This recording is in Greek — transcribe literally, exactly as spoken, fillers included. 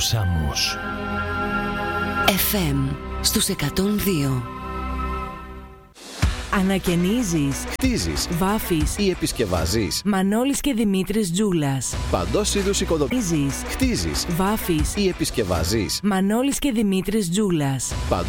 Σάμος. εφ εμ στους εκατόν δύο. Ανακαινίζεις, χτίζεις, βάφεις ή επισκευάζεις. Μανώλης και Δημήτρης Τζούλας. Παντός είδους οικοδομήσεις. Χτίζεις, Χτίζεις, βάφεις ή επισκευάζεις. Μανώλης και Δημήτρης Τζούλας.